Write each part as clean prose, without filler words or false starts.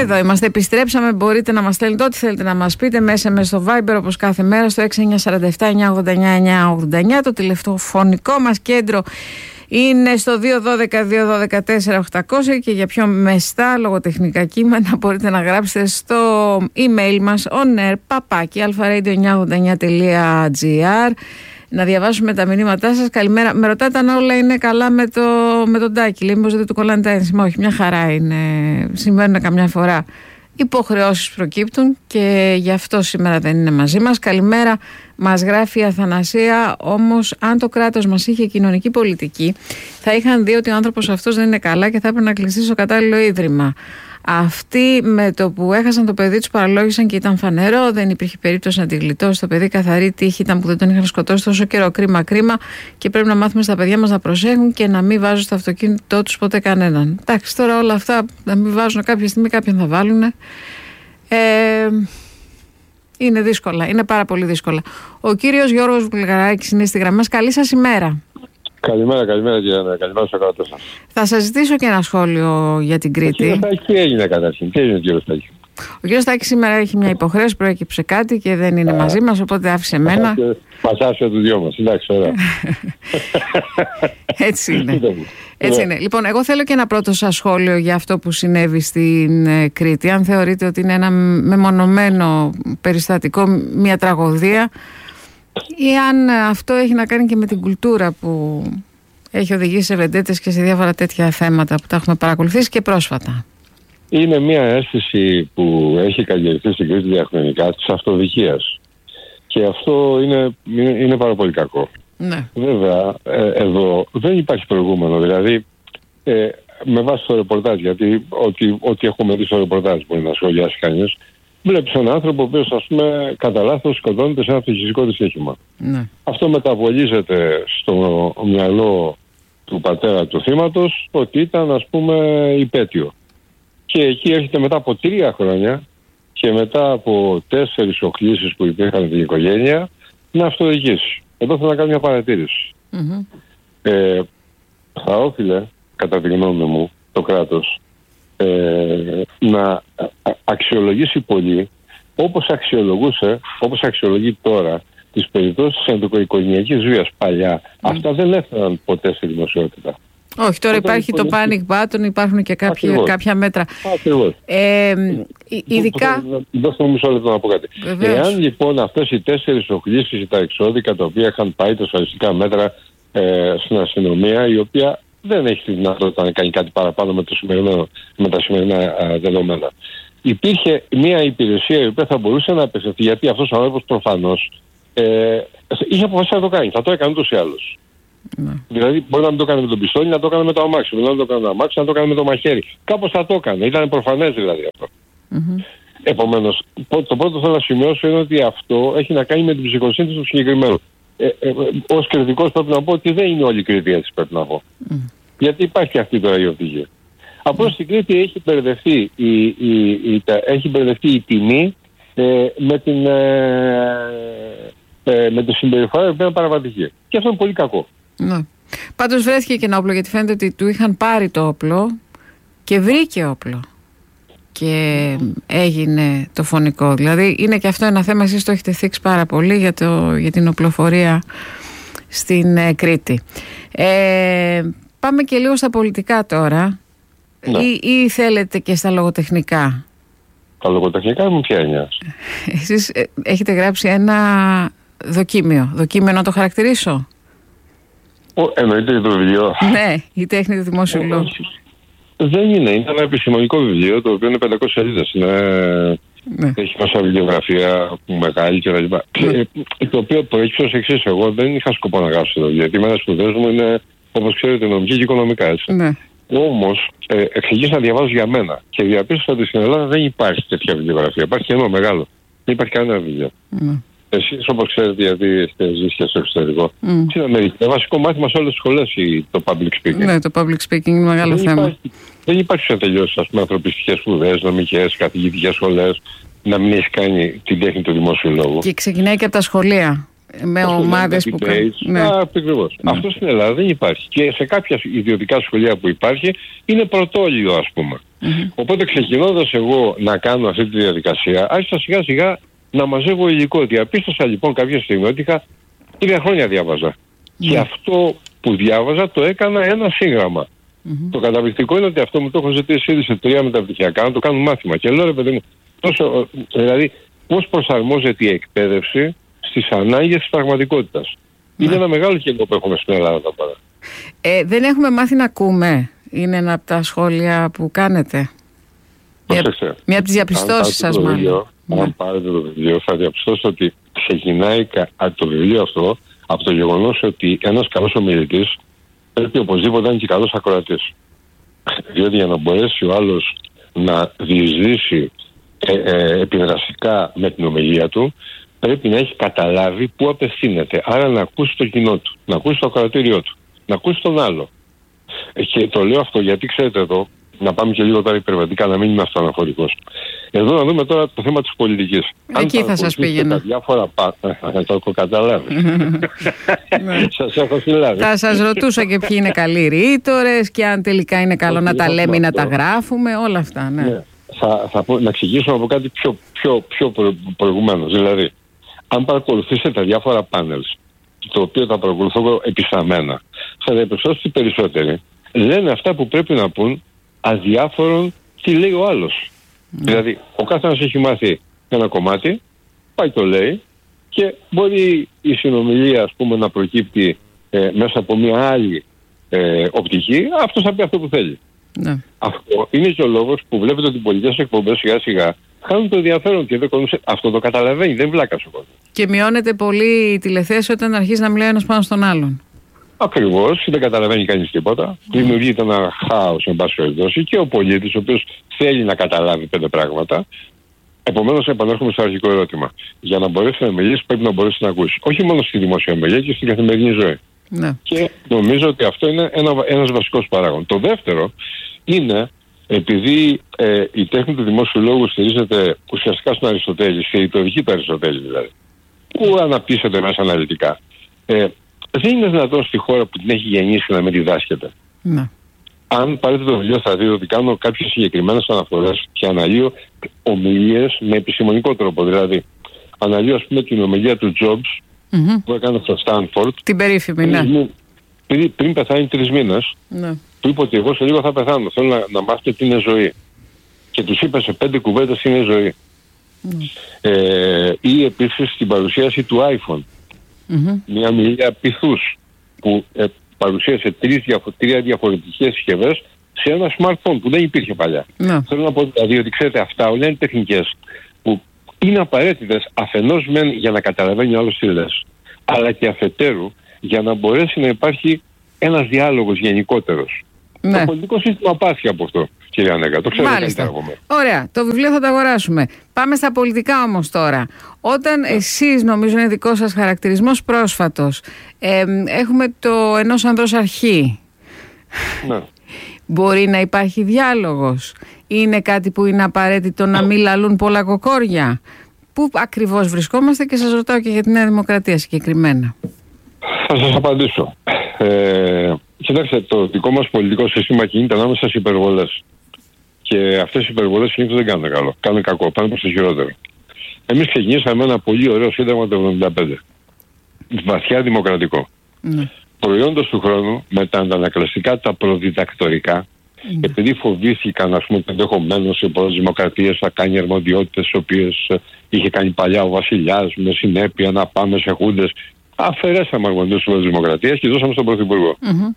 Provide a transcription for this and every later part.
Εδώ είμαστε, επιστρέψαμε. Μπορείτε να μας στέλνετε ό,τι θέλετε να μας πείτε με SMS στο Viber, όπως κάθε μέρα, στο 6947-989-989. Το τηλεφωνικό μας κέντρο είναι στο 212-212-4800 και για πιο μεστά λογοτεχνικά κείμενα μπορείτε να γράψετε στο email μας onair@alpharadio989.gr. Να διαβάσουμε τα μηνύματά σας. Καλημέρα. Με ρωτάτε αν όλα είναι καλά με τον Τάκη. Λέει, μήπως δεν του κολλάνε τα ένσημα? Όχι, μια χαρά είναι. Συμβαίνουν καμιά φορά. Υποχρεώσεις προκύπτουν και γι' αυτό σήμερα δεν είναι μαζί μας. Καλημέρα, μας γράφει η Αθανασία. Όμως, αν το κράτος μας είχε κοινωνική πολιτική, θα είχαν δει ότι ο άνθρωπος αυτός δεν είναι καλά και θα έπρεπε να κλειστεί στο κατάλληλο ίδρυμα. Αυτοί με το που έχασαν το παιδί τους παραλόγησαν και ήταν φανερό. Δεν υπήρχε περίπτωση να τη γλιτώσει το παιδί. Καθαρή τύχη ήταν που δεν τον είχαν σκοτώσει τόσο καιρό. Κρίμα, κρίμα. Και πρέπει να μάθουμε στα παιδιά μας να προσέχουν και να μην βάζουν στο αυτοκίνητό τους ποτέ κανέναν. Εντάξει, τώρα όλα αυτά να μην βάζουν κάποια στιγμή, κάποιον θα βάλουν. Είναι δύσκολα. Είναι πάρα πολύ δύσκολα. Ο κύριος Γιώργος Βουλγαράκης είναι στη γραμμή μας. Καλή σας ημέρα. Καλημέρα Γιάννα. Καλημέρα στο κράτος σας. Θα σας ζητήσω και ένα σχόλιο για την Κρήτη. Ο κύριος Στάκης τι έγινε καταρχήν? Τι έγινε ο κύριος Στάκης? Ο κύριος Στάκης σήμερα έχει μια υποχρέωση, προέκυψε κάτι και δεν είναι μαζί μας, οπότε άφησε εμένα. Μας άφησε τους δυο μας. Εντάξει, ωραία. Έτσι είναι. Έτσι είναι. Λοιπόν, εγώ θέλω και ένα πρώτο σας σχόλιο για αυτό που συνέβη στην Κρήτη. Αν θεωρείτε ότι είναι ένα μεμονωμένο περιστατικό, μια τραγωδία, ή αν αυτό έχει να κάνει και με την κουλτούρα που έχει οδηγήσει σε βεντέτες και σε διάφορα τέτοια θέματα που τα έχουμε παρακολουθήσει και πρόσφατα. Είναι μια αίσθηση που έχει καλλιεργηθεί στην Κρήτη διαχρονικά της αυτοδικίας. Και αυτό είναι πάρα πολύ κακό. Ναι. Βέβαια, εδώ δεν υπάρχει προηγούμενο. Δηλαδή, με βάση το ρεπορτάζ, γιατί ό,τι έχουμε δει στο ρεπορτάζ μπορεί να σχολιάσει κανείς, βλέπεις έναν άνθρωπο ο οποίος, ας πούμε, κατά λάθος σκοτώνεται σε ένα φυσικό δυστύχημα. Ναι. Αυτό μεταβολίζεται στο μυαλό του πατέρα του θύματος ότι ήταν, ας πούμε, υπέτειο. Και εκεί έρχεται μετά από 3 χρόνια και μετά από 4 οχλήσεις που υπήρχαν στην οικογένεια να αυτοδικήσει. Εδώ θέλω να κάνω μια παρατήρηση. Θα όφιλε, κατά τη γνώμη μου, το κράτος να αξιολογήσει πολύ, όπως αξιολογεί τώρα, τις περιπτώσεις ενδοοικογενειακής βίας παλιά. Αυτά δεν έφεραν ποτέ στη δημοσιότητα. Όχι, τώρα υπάρχει το panic button, υπάρχουν και κάποια μέτρα. Ακριβώς. Ειδικά... Δώστε μου μισό λεπτό να πω κάτι. Εάν λοιπόν αυτές οι 4 οχλήσεις ή τα εξώδικα τα οποία είχαν πάει τα ασφαλιστικά μέτρα στην αστυνομία, η οποία δεν έχει τη δυνατότητα να κάνει κάτι παραπάνω με τα σημερινά δεδομένα. Υπήρχε μια υπηρεσία η οποία θα μπορούσε να απευθυνθεί, γιατί αυτός ο άνθρωπος προφανώς είχε αποφασίσει να το κάνει. Θα το έκανε ούτως ή άλλως. Ναι. Δηλαδή, μπορεί να μην το έκανε με τον πιστόλι, να το έκανε με το αμάξι. Μπορεί να το έκανε με το αμάξι, να το έκανε με το μαχαίρι. Κάπως θα το έκανε. Ήταν προφανές δηλαδή αυτό. Επομένως, το πρώτο θέλω να σημειώσω είναι ότι αυτό έχει να κάνει με την ψυχοσύνθεση του συγκεκριμένου. Ως κριτικός πρέπει να πω ότι δεν είναι όλη η Κρήτη έτσι, πρέπει να πω. Γιατί υπάρχει αυτή τώρα η οδηγία. Απλώς στην Κρήτη έχει μπερδευτεί η τιμή με τη συμπεριφορά που είναι παραβατική. Και αυτό είναι πολύ κακό. Ναι. Πάντως βρέθηκε και ένα όπλο, γιατί φαίνεται ότι του είχαν πάρει το όπλο και βρήκε όπλο. Και έγινε το φωνικό. Δηλαδή είναι και αυτό ένα θέμα, εσείς το έχετε θίξει πάρα πολύ για την οπλοφορία στην Κρήτη. Πάμε και λίγο στα πολιτικά τώρα. Ναι. Ή θέλετε και στα λογοτεχνικά? Τα λογοτεχνικά μου ποια είναι? Εσείς έχετε γράψει ένα δοκίμιο να το χαρακτηρίσω? Εννοείται το βιβλίο? Ναι, η τέχνη του δημόσιου λόγου. Δεν είναι ένα επιστημονικό βιβλίο το οποίο είναι 500 σελίδες. Έχει μέσα βιβλιογραφία μεγάλη κτλ. Το οποίο προέκυψε ως εξής. Εγώ δεν είχα σκοπό να γράψω το βιβλίο, γιατί οι σπουδές μου είναι, όπως ξέρετε, νομική και οικονομικά, έτσι. Ναι. Όμως ξεκίνησα να διαβάζω για μένα και διαπίστωσα ότι στην Ελλάδα δεν υπάρχει τέτοια βιβλιογραφία. Υπάρχει ένα μεγάλο. Δεν υπάρχει κανένα βιβλίο. Εσείς, όπως ξέρετε, γιατί έχετε ζήσει και στο εξωτερικό, στην Αμερική, είναι βασικό μάθημα σε όλες τις σχολές το public speaking. Ναι, το public speaking είναι μεγάλο θέμα. Δεν υπάρχει σε τελειώσεις, ας πούμε, ανθρωπιστικές σπουδές, νομικές, καθηγητικές σχολές, να μην έχει κάνει την τέχνη του δημόσιου λόγου. Και ξεκινάει και από τα σχολεία. Με ομάδες που κάνουν. Ναι. Ακριβώς. Αυτό στην Ελλάδα δεν υπάρχει. Και σε κάποια ιδιωτικά σχολεία που υπάρχει είναι πρωτόλιο, ας πούμε. Οπότε ξεκινώντας εγώ να κάνω αυτή τη διαδικασία, άρχισα σιγά σιγά να μαζεύω υλικό. Διαπίστωσα λοιπόν κάποια στιγμή ότι είχα 3 χρόνια διάβαζα. Και αυτό που διάβαζα το έκανα ένα σύγγραμμα. Το καταπληκτικό είναι ότι αυτό μου το έχω ζητήσει ήδη σε 3 μεταπτυχιακά να το κάνουν μάθημα. Και λέω, ρε παιδί μου, δηλαδή πώς προσαρμόζεται η εκπαίδευση στις ανάγκες της πραγματικότητας. Είναι ένα μεγάλο κενό που έχουμε στην Ελλάδα τώρα. Δεν έχουμε μάθει να ακούμε. Είναι ένα από τα σχόλια που κάνετε. Μια από τις διαπιστώσεις σας μάλλον. Αν πάρετε το βιβλίο θα διαπιστώσετε ότι ξεκινάει το βιβλίο αυτό από το γεγονός ότι ένας καλός ομιλητής πρέπει οπωσδήποτε να είναι και καλός ακροατής. Διότι για να μπορέσει ο άλλος να διεισδύσει επιδραστικά με την ομιλία του, πρέπει να έχει καταλάβει πού απευθύνεται. Άρα να ακούσει το κοινό του, να ακούσει το ακροατήριό του, να ακούσει τον άλλο. Και το λέω αυτό γιατί ξέρετε εδώ, να πάμε και λίγο τώρα υπερβατικά, να μην είμαι αυτοαναφορικός. Εδώ να δούμε τώρα το θέμα της πολιτικής. Εκεί θα σας πήγαινα. Διάφορα το έχω καταλάβει. Σας έχω συλλάβει. Θα σας ρωτούσα και ποιοι είναι καλοί ρήτορες και αν τελικά είναι καλό να τα λέμε ή να τα γράφουμε, όλα αυτά. Ναι. Να ξεκινήσουμε από κάτι πιο προηγουμένως. Δηλαδή, αν παρακολουθήσετε τα διάφορα πάνελς, το οποίο τα παρακολουθώ επισταμμένα, θα διαπιστώσετε ότι οι περισσότεροι λένε αυτά που πρέπει να πούν αδιάφορον τι λέει ο άλλος. Δηλαδή, ο καθένας έχει μάθει ένα κομμάτι, πάει το λέει και μπορεί η συνομιλία, ας πούμε, να προκύπτει μέσα από μια άλλη οπτική, αυτός θα πει αυτό που θέλει. Ναι. Αυτό είναι και ο λόγος που βλέπετε ότι οι πολιτικές εκπομπές σιγά σιγά χάνουν το ενδιαφέρον και αυτό το καταλαβαίνει, δεν βλάκας ο κόσμος. Και μειώνεται πολύ η τηλεθέαση όταν αρχίζει να μιλάει ένας πάνω στον άλλον. Ακριβώς, δεν καταλαβαίνει κανείς τίποτα. Δημιουργείται ένα χάος, εν πάση περιπτώσει, και ο πολίτης, ο οποίος θέλει να καταλάβει 5 πράγματα. Επομένως, επανέρχομαι στο αρχικό ερώτημα. Για να μπορέσει να μιλήσει, πρέπει να μπορέσει να ακούσει. Όχι μόνο στη δημόσια ομιλία και στην καθημερινή ζωή. Ναι. Και νομίζω ότι αυτό είναι ένας βασικός παράγων. Το δεύτερο είναι, επειδή η τέχνη του δημόσιου λόγου στηρίζεται ουσιαστικά στον Αριστοτέλη, στη ρητορική του Αριστοτέλη δηλαδή, που αναπτύσσεται μέσα αναλυτικά. Δεν είναι δυνατόν στη χώρα που την έχει γεννήσει να μην διδάσκεται. Ναι. Αν πάρετε το βιβλίο θα δείτε ότι κάνω κάποιες συγκεκριμένες αναφορές και αναλύω ομιλίες με επιστημονικό τρόπο. Δηλαδή, αναλύω ας πούμε την ομιλία του Jobs που έκανε στο Stanford. Την περίφημη, ναι. Πριν πεθάνει 3 μήνες, του είπε ότι εγώ σε λίγο θα πεθάνω. Θέλω να μάθετε τι είναι ζωή. Και τους είπε σε 5 κουβέντες τι είναι ζωή. Ή επίσης στην παρουσίαση του iPhone. Μια ομιλία πυθούς που παρουσίασε 3 διαφορετικές συσκευές σε ένα smartphone που δεν υπήρχε παλιά. Θέλω να πω δηλαδή ότι ξέρετε αυτά όλα είναι τεχνικές που είναι απαραίτητες αφενός μεν για να καταλαβαίνει ο άλλος τι λες, αλλά και αφετέρου για να μπορέσει να υπάρχει ένας διάλογος γενικότερος. Ναι. Το πολιτικό σύστημα πάσχει από αυτό, κυρία Νέκα. Το ξέρω καλύτερα από μένα. Ωραία. Το βιβλίο θα το αγοράσουμε. Πάμε στα πολιτικά όμως τώρα. Όταν εσείς, νομίζω είναι δικό σας χαρακτηρισμός πρόσφατος, έχουμε το ενός ανδρός αρχή. Ναι. Μπορεί να υπάρχει διάλογος. Είναι κάτι που είναι απαραίτητο να μην λαλούν πολλά κοκόρια. Πού ακριβώς βρισκόμαστε και σας ρωτάω και για τη Νέα Δημοκρατία συγκεκριμένα. Θα σας απαντήσω. Κοιτάξτε, το δικό μας πολιτικό σύστημα κινείται ανάμεσα στις υπερβολές. Και αυτές οι υπερβολές συνήθως δεν κάνουν καλό. Κάνουν κακό, πάνε προς το χειρότερο. Εμείς ξεκινήσαμε ένα πολύ ωραίο σύνταγμα το 1975. Βαθιά δημοκρατικό. Προϊόντος του χρόνου με τα αντανακλαστικά τα προδιδακτορικά, επειδή φοβήθηκαν, ας πούμε, ότι ενδεχομένως οι πολλές δημοκρατίες θα κάνει αρμοδιότητες τις οποίες είχε κάνει παλιά ο βασιλιάς, με συνέπεια να πάμε σε χούντες. Αφαιρέσαμε αρμοδιότητες της δημοκρατίας και δώσαμε στον Πρωθυπουργό.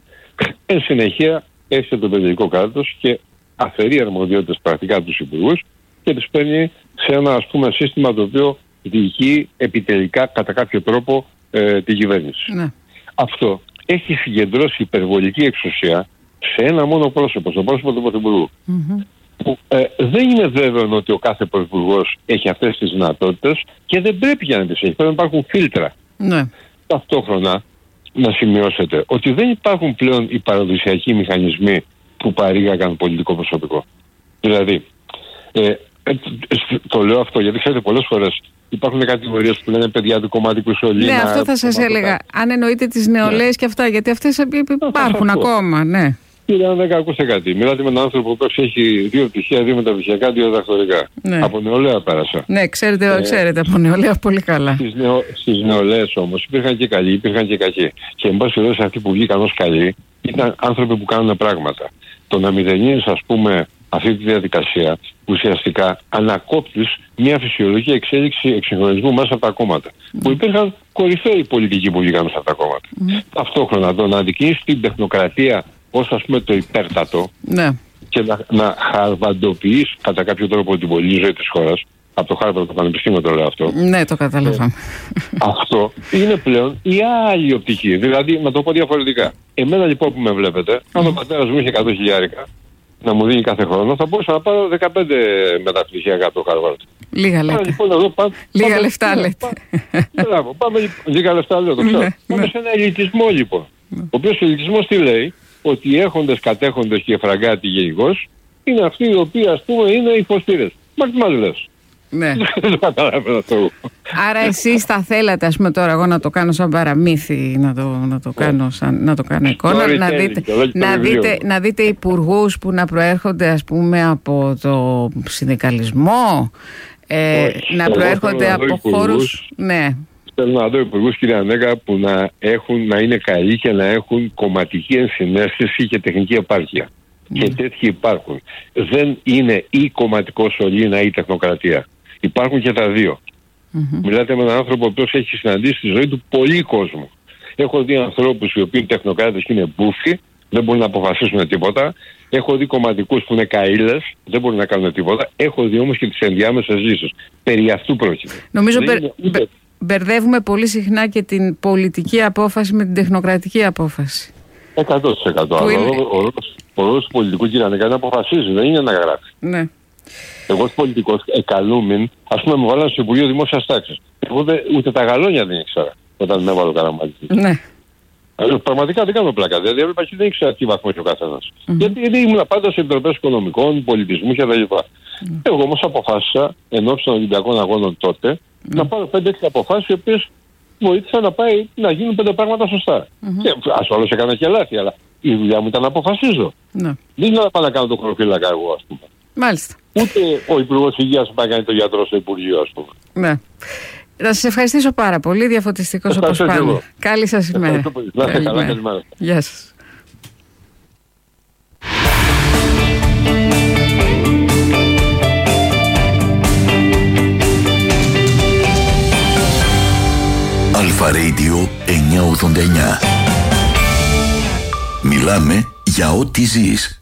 Εν συνεχεία έρχεται το παιδικό κράτος και αφαιρεί αρμοδιότητες πρακτικά τους υπουργούς και τους παίρνει σε ένα, ας πούμε, σύστημα το οποίο διοικεί επιτελικά κατά κάποιο τρόπο την κυβέρνηση. Αυτό έχει συγκεντρώσει υπερβολική εξουσία σε ένα μόνο πρόσωπο, στο πρόσωπο του Πρωθυπουργού. Που δεν είναι βέβαιο ότι ο κάθε Πρωθυπουργός έχει αυτές τις δυνατότητες και δεν πρέπει για να τις έχει. Πρέπει να υπάρχουν φίλτρα. Ταυτόχρονα να σημειώσετε ότι δεν υπάρχουν πλέον οι παραδοσιακοί μηχανισμοί που παρήγαγαν πολιτικό προσωπικό. Δηλαδή, το λέω αυτό γιατί ξέρετε πολλές φορές υπάρχουν κατηγορίες που λένε παιδιά του κομματικού σωλήνα. Ναι, αυτό θα σας έλεγα. Αν εννοείτε τις νεολαίες και αυτά, γιατί αυτές υπάρχουν ακόμα, ναι. Κύριε, αν δεν ακούστε κάτι. Μιλάτε με έναν άνθρωπο που έχει 2 πτυχία, 2 μεταπτυχιακά, 2 διδακτορικά. Ναι. Από νεολαία πέρασα. Ναι, ξέρετε από νεολαία πολύ καλά. Στις νεολαίες όμως υπήρχαν και καλοί, υπήρχαν και κακοί. Και εν πάση περιπτώσει αυτοί που βγήκαν ως καλοί ήταν άνθρωποι που κάνουν πράγματα. Το να μηδενίζεις, ας πούμε, αυτή τη διαδικασία ουσιαστικά ανακόπτεις μια φυσιολογική εξέλιξη εξυγχρονισμού μέσα από τα κόμματα. Που υπήρχαν κορυφαίοι πολιτικοί που βγήκαν μέσα από τα κόμματα. Ταυτόχρονα το να αντικρίνεις την τεχνοκρατία ως, ας πούμε, το υπέρτατο, ναι, και να χαρβαντοποιείς κατά κάποιο τρόπο την πολιτική ζωή της χώρας. Από το Χάρβαρντ, το Πανεπιστήμιο το λέω αυτό. Ναι, το καταλάβαμε. Αυτό είναι πλέον η άλλη οπτική. Δηλαδή, να το πω διαφορετικά. Εμένα λοιπόν που με βλέπετε, αν ο πατέρας μου είχε 100 χιλιάρικα να μου δίνει κάθε χρόνο, θα μπορούσα να πάρω 15 μεταπτυχιακά από το Χάρβαρντ. Λίγα λέτε. Λοιπόν, εδώ, λίγα λεφτά λέτε. Πάμε, λίγα λεφτά λέω, το ξέρω. Πάμε σε ένα ελιτισμό λοιπόν. Ο οποίος ελιτισμός τι λέει? Ότι οι έχοντες, κατέχοντες και εφραγκάτοι γενικώς είναι αυτοί οι οποίοι, ας πούμε, είναι οι φωστήρες. Μα τι μας λες? Ναι. Δεν το καταλαβαίνω αυτό. Άρα εσείς θα θέλατε, ας πούμε, τώρα εγώ να το κάνω σαν παραμύθι, να το κάνω εικόνα, να δείτε υπουργούς που να προέρχονται, ας πούμε, από το συνδικαλισμό, να προέρχονται από χώρους. Ναι. Θέλω να δω υπουργούς, κυρία Νέκα, που να είναι καλοί και να έχουν κομματική ενσυναίσθηση και τεχνική επάρκεια. Και τέτοιοι υπάρχουν. Δεν είναι ή κομματικό σωλήνα ή τεχνοκρατία. Υπάρχουν και τα δύο. Μιλάτε με έναν άνθρωπο ο οποίος έχει συναντήσει στη ζωή του πολύ κόσμο. Έχω δει ανθρώπους οι οποίοι τεχνοκράτες και είναι μπούφοι, δεν μπορούν να αποφασίσουν τίποτα. Έχω δει κομματικούς που είναι καΐλες, δεν μπορούν να κάνουν τίποτα. Έχω δει όμως και τις ενδιάμεσες λύσεις. Περί αυτού πρόκειται. Νομίζω μπερδεύουμε πολύ συχνά και την πολιτική απόφαση με την τεχνοκρατική απόφαση. 100%. Ο ρόλος του πολιτικού, κύριε Ανέκα, είναι να αποφασίζει, δεν είναι να γράφει. Ναι. Εγώ ως πολιτικός καλούμην, ας πούμε, με βάλανε στο Υπουργείο Δημόσιας Τάξης. Εγώ ούτε τα γαλόνια δεν ήξερα όταν με έβαλε ο Καραμανλής. Ναι. Πραγματικά δεν κάνω πλάκα. Δηλαδή έβλεπα και δεν ήξερα τι βαθμό έχει ο καθένας. Γιατί ήμουν πάντα σε επιτροπές οικονομικών, πολιτισμού κτλ. Εγώ όμως αποφάσισα εν ώψη των Ολυμπιακών Αγώνων τότε να πάρω 5-6 αποφάσεις οι οποίες βοήθησαν να γίνουν 5 πράγματα σωστά. Και ασφαλώς έκανα και λάθη, αλλά η δουλειά μου ήταν να αποφασίζω. Δεν ήθελα να πάω να κάνω το χωροφύλακα εγώ, ας πούμε. Μάλιστα. Ούτε ο Υπουργός Υγείας πάει να κάνει το γιατρό στο Υπουργείο, ας πούμε. Ναι. Θα σας ευχαριστήσω πάρα πολύ, διαφωτιστικός όπως πάντα. Καλή σας ημέρα. Να είστε καλά, καλημέρα. Γεια σας. Αλφα Radio 989. Μιλάμε για ό,τι ζεις.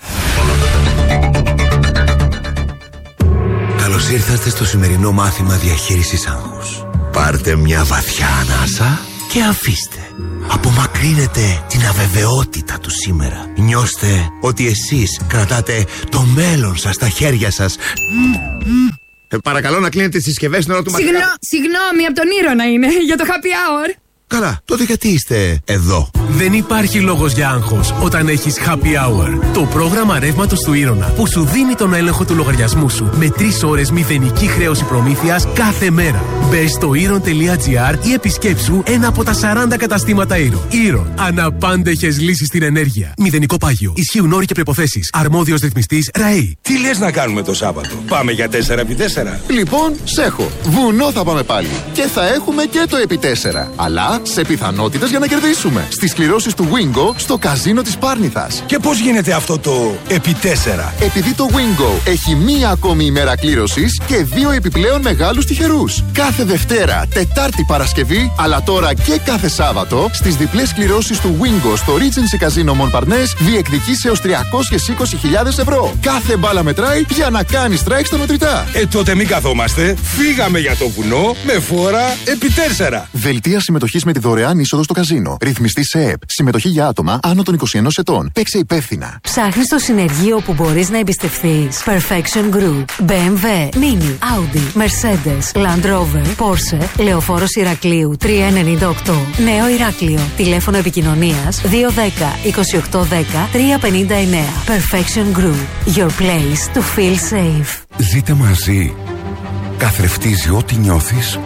Καλώς ήρθατε στο σημερινό μάθημα διαχείρισης άγχους. Πάρτε μια βαθιά ανάσα και αφήστε. Απομακρύνετε την αβεβαιότητα του σήμερα. Νιώστε ότι εσείς κρατάτε το μέλλον σας στα χέρια σας. Παρακαλώ να κλείνετε τις συσκευές στην ώρα του μαθήματος. Συγγνώμη, από τον Ήρωνα είναι, για το happy hour. Καλά, τότε γιατί είστε εδώ? Δεν υπάρχει λόγος για άγχος όταν έχεις happy hour. Το πρόγραμμα ρεύματος του Ήρωνα που σου δίνει τον έλεγχο του λογαριασμού σου με 3 ώρες μηδενική χρέωση προμήθειας κάθε μέρα. Μπες στο Iron.gr ή επισκέψου ένα από τα 40 καταστήματα Iron. Iron. Αναπάντεχες λύσεις στην ενέργεια. Μηδενικό πάγιο. Ισχύουν όροι και προϋποθέσεις. Αρμόδιος ρυθμιστής ΡΑΗ. Τι λες να κάνουμε το Σάββατο? Πάμε για 4x4. Λοιπόν, σέχω. Βουνό θα πάμε πάλι. Και θα έχουμε και το επί 4. Αλλά σε πιθανότητες για να κερδίσουμε στις κληρώσεις του Wingo στο καζίνο της Πάρνηθας. Και πώς γίνεται αυτό το επί 4? Επειδή το Wingo έχει μία ακόμη ημέρα κλήρωσης και 2 επιπλέον μεγάλους τυχερούς. Κάθε Δευτέρα, Τετάρτη, Παρασκευή, αλλά τώρα και κάθε Σάββατο στις διπλές κληρώσεις του Wingo στο Regency Casino Montparnasse διεκδικείς έως 320.000 ευρώ. Κάθε μπάλα μετράει για να κάνει strike στα μετρητά. Τότε μην καθόμαστε. Φύγαμε για το βουνό με φόρα επί 4. Δελτία συμμετοχής με τη δωρεάν είσοδο στο καζίνο. Ρυθμιστή σε ΕΕΠ. Συμμετοχή για άτομα άνω των 21 ετών. Παίξε υπεύθυνα. Ψάχνεις το συνεργείο που μπορείς να εμπιστευθείς. Perfection Group. BMW, Mini, Audi, Mercedes, Land Rover, Porsche, Λεωφόρος Ηρακλείου 398. Νέο Ηράκλειο. Τηλέφωνο επικοινωνίας 210 2810 359. Perfection Group. Your place to feel safe. Ζείτε μαζί. Καθρεφτίζει ό,τι νιώθεις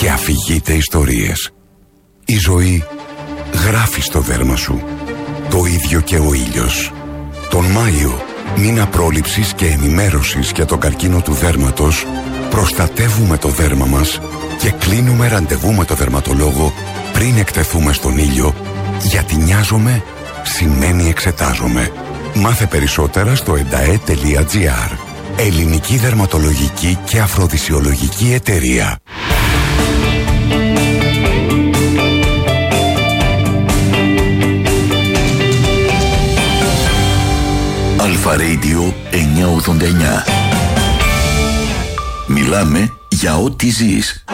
και αφηγείται ιστορίες. Η ζωή γράφει στο δέρμα σου. Το ίδιο και ο ήλιος. Τον Μάιο, μήνα πρόληψης και ενημέρωσης για τον καρκίνο του δέρματος, προστατεύουμε το δέρμα μας και κλείνουμε ραντεβού με το δερματολόγο πριν εκτεθούμε στον ήλιο, γιατί νοιάζομαι σημαίνει εξετάζομαι. Μάθε περισσότερα στο endae.gr. Ελληνική Δερματολογική και Αφροδισιολογική Εταιρεία. Αλφα Radio 989. Μιλάμε για ό,τι ζεις.